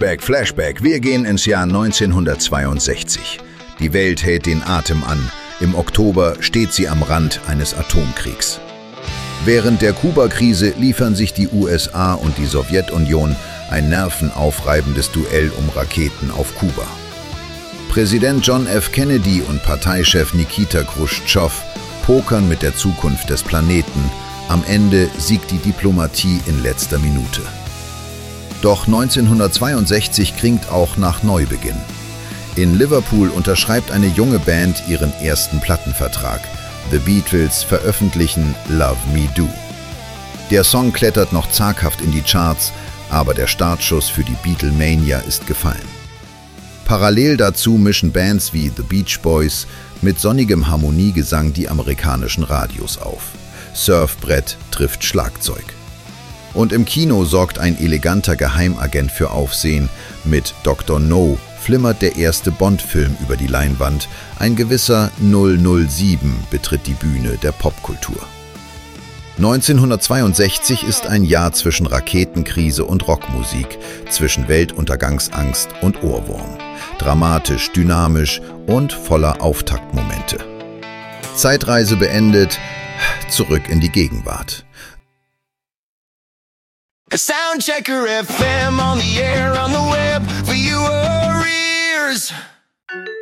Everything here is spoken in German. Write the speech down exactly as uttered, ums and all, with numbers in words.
Flashback, Flashback, wir gehen ins Jahr neunzehnhundertzweiundsechzig. Die Welt hält den Atem an. Im Oktober steht sie am Rand eines Atomkriegs. Während der Kuba-Krise liefern sich die U S A und die Sowjetunion ein nervenaufreibendes Duell um Raketen auf Kuba. Präsident John F. Kennedy und Parteichef Nikita Chruschtschow pokern mit der Zukunft des Planeten. Am Ende siegt die Diplomatie in letzter Minute. Doch neunzehnhundertzweiundsechzig klingt auch nach Neubeginn. In Liverpool unterschreibt eine junge Band ihren ersten Plattenvertrag. The Beatles veröffentlichen Love Me Do. Der Song klettert noch zaghaft in die Charts, aber der Startschuss für die Beatlemania ist gefallen. Parallel dazu mischen Bands wie The Beach Boys mit sonnigem Harmoniegesang die amerikanischen Radios auf. Surfbrett trifft Schlagzeug. Und im Kino sorgt ein eleganter Geheimagent für Aufsehen. Mit Doktor No flimmert der erste Bond-Film über die Leinwand. Ein gewisser null null sieben betritt die Bühne der Popkultur. neunzehnhundertzweiundsechzig ist ein Jahr zwischen Raketenkrise und Rockmusik, zwischen Weltuntergangsangst und Ohrwurm. Dramatisch, dynamisch und voller Auftaktmomente. Zeitreise beendet, zurück in die Gegenwart. A Soundchecker F M on the air, on the web, for your ears.